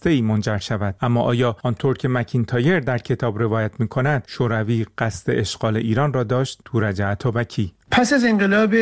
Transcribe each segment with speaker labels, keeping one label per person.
Speaker 1: شکسته‌ای منجر شود. اما آیا آنطور که مکینتایر در کتاب روایت می‌کند شوروی قصد اشغال ایران را داشت؟ تورج عطابکی.
Speaker 2: پس از انقلاب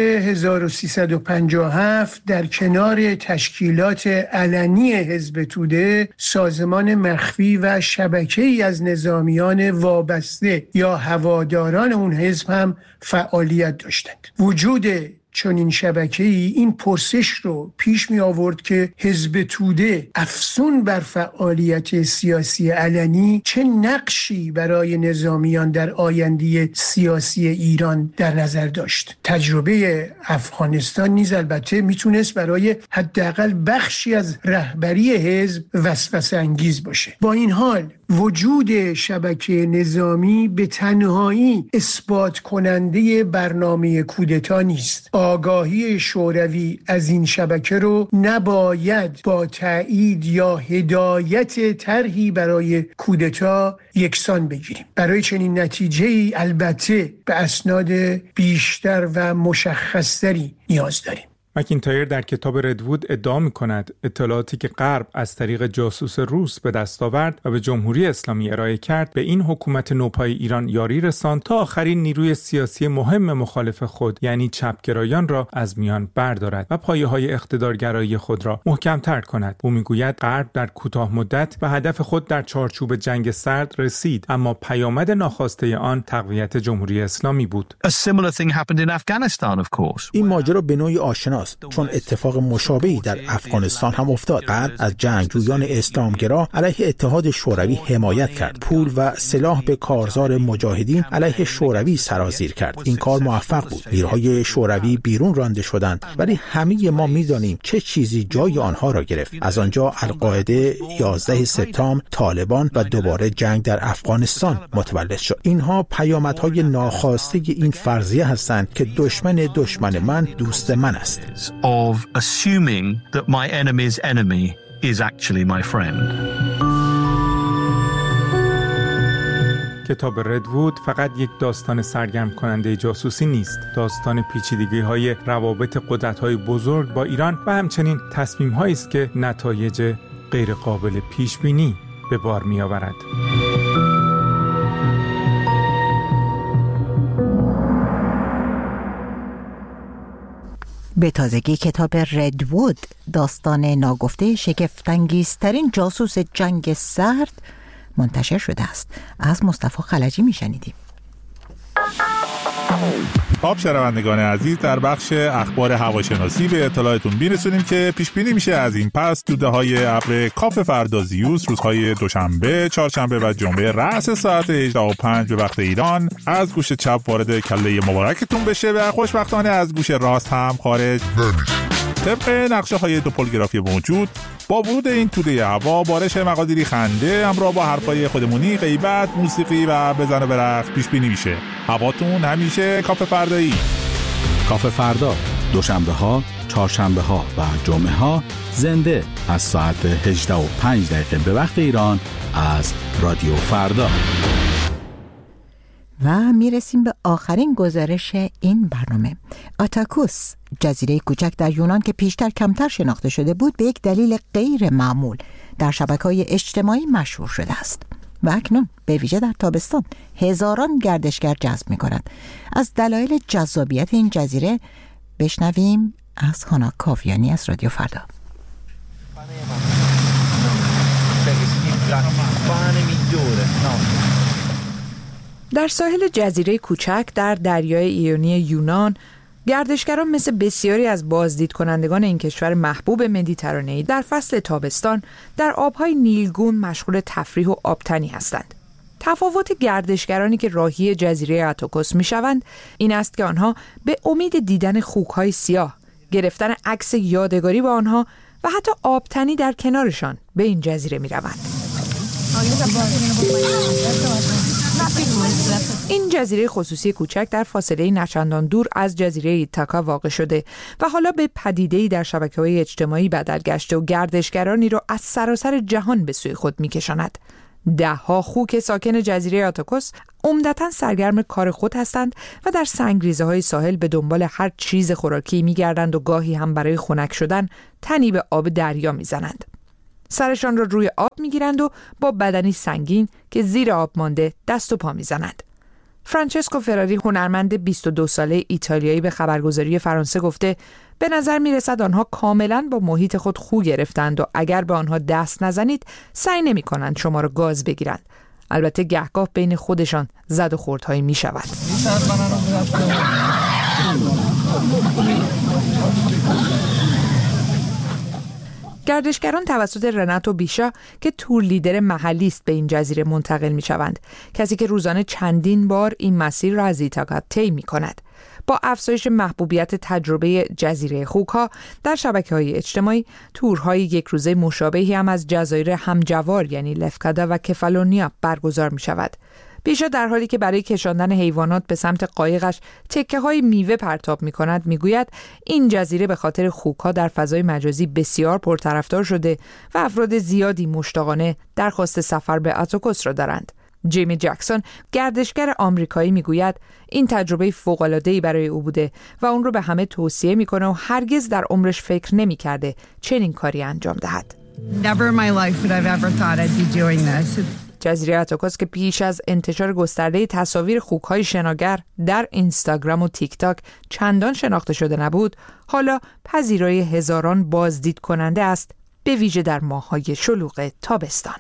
Speaker 2: 1357 در کنار تشکیلات علنی حزب توده، سازمان مخفی و شبکه‌ای از نظامیان وابسته یا هواداران اون حزب هم فعالیت داشتند. وجود چون این شبکه‌ای این پرسش رو پیش می آورد که حزب توده افزون بر فعالیت سیاسی علنی چه نقشی برای نظامیان در آینده سیاسی ایران در نظر داشت. تجربه افغانستان نیز البته میتونست برای حداقل بخشی از رهبری حزب وسوسه انگیز باشه. با این حال وجود شبکه نظامی به تنهایی اثبات کننده برنامه کودتا نیست. آگاهی شوروی از این شبکه رو نباید با تایید یا هدایت طرحی برای کودتا یکسان بگیریم. برای چنین نتیجه‌ای البته به اسناد بیشتر و مشخص‌تری نیاز داریم.
Speaker 1: مکینتایر در کتاب ردوود ادعا می‌کند اطلاعاتی که غرب از طریق جاسوس روس به دست آورد و به جمهوری اسلامی ارائه کرد به این حکومت نوپای ایران یاری رساند تا آخرین نیروی سیاسی مهم مخالف خود یعنی چپگرایان را از میان بردارد و پایه‌های اقتدارگرایی خود را محکم‌تر کند. او می‌گوید غرب در کوتاه مدت به هدف خود در چارچوب جنگ سرد رسید، اما پیامد ناخواسته آن تقویت جمهوری اسلامی بود.
Speaker 3: این ماجرا به نوعی آشنا چون اتفاق مشابهی در افغانستان هم افتاد. غرب از جنگجویان اسلامگرا علیه اتحاد شوروی حمایت کرد. پول و سلاح به کارزار مجاهدین علیه شوروی سرازیر کرد. این کار موفق بود. نیروهای شوروی بیرون رانده شدند، ولی همه ما می‌دانیم چه چیزی جای آنها را گرفت. از آنجا القاعده، 11 سپتامبر، طالبان و دوباره جنگ در افغانستان متولد شد. اینها پیامدهای ناخواسته این فرضیه هستند که دشمن من دوست من است.
Speaker 4: Of assuming that my enemy's enemy is actually my friend.
Speaker 1: کتاب ردوود فقط یک داستان سرگرم کننده جاسوسی نیست. داستان پیچیدگی‌های روابط قدرت‌های بزرگ با ایران و همچنین تصمیم‌هایی است که نتایج غیرقابل پیش‌بینی به بار می‌آورد.
Speaker 5: به تازگی کتاب ردوود، داستان ناگفته شگفت‌انگیزترین جاسوس جنگ سرد، منتشر شده است. از مصطفی خلجی میشنیدیم.
Speaker 6: خب شنوندگان عزیز، در بخش اخبار هواشناسی به اطلاعتون میرسونیم که پیش بینی میشه از این پس توده‌های ابر کاف فردازیوس روزهای دوشنبه، چهارشنبه و جمعه رأس ساعت 18:05 به وقت ایران از گوش چپ وارد کله مبارکتون بشه و خوشبختانه از گوش راست هم خارج نمیشه. طبق نقشه‌های دوپولگرافی موجود، با ورود این توده هوا بارش مقادیری خنده همراه با حرفای خودمونی، غیبت، موسیقی و بزن و برقص پیش بینی میشه. هواتون همیشه کاف فردایی.
Speaker 7: کاف فردا دوشنبه ها، چهارشنبه ها و جمعه ها زنده از ساعت 18:05 به وقت ایران از رادیو فردا.
Speaker 5: و میرسیم به آخرین گزارش این برنامه. آتاکوس، جزیره کوچک در یونان که پیشتر کمتر شناخته شده بود، به یک دلیل غیر معمول در شبکه‌های اجتماعی مشهور شده است و اکنون به ویژه در تابستان هزاران گردشگر جذب می‌کند. از دلایل جذابیت این جزیره بشنویم از هانا کاویانی از رادیو فردا.
Speaker 8: در ساحل جزیره کوچک در دریای ایونی یونان، گردشگران مثل بسیاری از بازدید کنندگان این کشور محبوب مدیترانه‌ای در فصل تابستان در آبهای نیلگون مشغول تفریح و آبتنی هستند. تفاوت گردشگرانی که راهی جزیره آتاکوس میشوند این است که آنها به امید دیدن خوک‌های سیاه، گرفتن عکس یادگاری با آنها و حتی آبتنی در کنارشان به این جزیره میروند. این جزیره خصوصی کوچک در فاصله نچندان دور از جزیره ایتاکا واقع شده و حالا به پدیده‌ای در شبکه‌های اجتماعی بدل گشته و گردشگرانی را از سراسر جهان به سوی خود می‌کشاند. ده‌ها خوک ساکن جزیره آتاکوس عمدتاً سرگرم کار خود هستند و در سنگریزه‌های ساحل به دنبال هر چیز خوراکی می‌گردند و گاهی هم برای خنک شدن تنی به آب دریا می‌زنند. سرشان را روی آب میگیرند و با بدنی سنگین که زیر آب مانده دست و پا میزنند. فرانچسکو فراری، هنرمند 22 ساله ایتالیایی، به خبرگزاری فرانسه گفته به نظر میرسد آنها کاملا با محیط خود خو گرفتند و اگر به آنها دست نزنید سعی نمی کنند شما را گاز بگیرند. البته گهگاه بین خودشان زد و خوردهایی می شود. گردشگران توسط رناتو بیشا که تور لیدر محلی است به این جزیره منتقل می شوند، کسی که روزانه چندین بار این مسیر را از ایتاکا طی می کند. با افزایش محبوبیت تجربه جزیره خوک‌ها در شبکه‌های اجتماعی، تورهای یک روزه مشابهی هم از جزایر همجوار یعنی لفکادا و کفالونیا برگزار می شود. بیشا در حالی که برای کشاندن حیوانات به سمت قایقش تکه‌های میوه پرتاب می‌کند میگوید این جزیره به خاطر خوک‌ها در فضای مجازی بسیار پرطرفدار شده و افراد زیادی مشتاقانه درخواست سفر به آتاکوس را دارند. جیمی جکسون، گردشگر آمریکایی، میگوید این تجربه فوق‌العاده‌ای برای او بوده و اون رو به همه توصیه میکنه و هرگز در عمرش فکر نمی‌کرده چنین کاری انجام دهد.
Speaker 9: Never in my life would I've ever thought I'd be doing this.
Speaker 8: جزیره آتاکوس که پیش از انتشار گسترده تصاویر خوک‌های شناگر در اینستاگرام و تیک تاک چندان شناخته شده نبود، حالا پذیرای هزاران بازدید کننده است، به ویژه در ماه‌های شلوغ تابستان.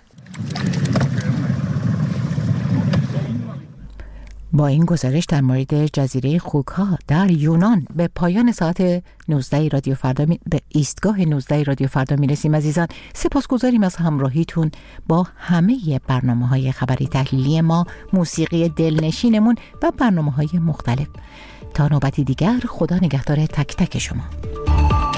Speaker 5: با این گزارش در مورد جزیره خوک‌ها در یونان به پایان ساعت 19 رادیو فردا به ایستگاه 19 رادیو فردا میرسیم. عزیزان، سپاسگزاریم از همراهیتون با همه برنامه‌های خبری تحلیلی ما، موسیقی دلنشینمون و برنامه‌های مختلف. تا نوبتی دیگر، خدا نگهدار تک تک شما.